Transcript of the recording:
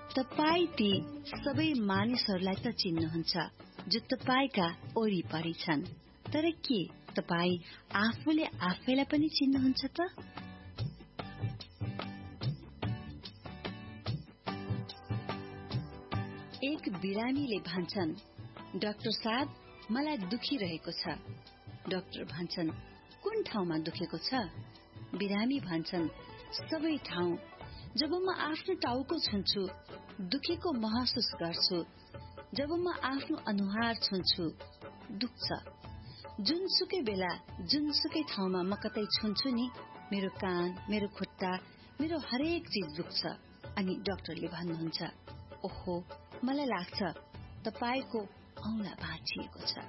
तपाई ती सबै मानिसहरूलाई त चिन्नुहुन्छ जो तपाईका वरिपरि छन्, तर के तपाई आफूले आफैलाई पनि चिन्नुहुन्छ त? एक बिरामीले भन्छन्, डाक्टर साहब मलाई दुखिरहेको छ। डाक्टर भन्छन्, कुन ठाउँमा दुखेको छ? बिरामी भन्छन्, सबै ठाउँ। जब म आफ्नो टाउको छुन्छु दुखेको महसुस गर्छु, जब म आफ्नो अनुहार छुन्छु दुख्छ। जुनसुकै बेला जुनसुकै ठाउँमा म कतै छुन्छु नि, मेरो कान, मेरो खुट्टा, मेरो हरेक चीज दुख्छ। अनि डाक्टरले भन्नुहुन्छ, ओहो मलाई लाग्छ तपाईको औँला भाँचिएको छ।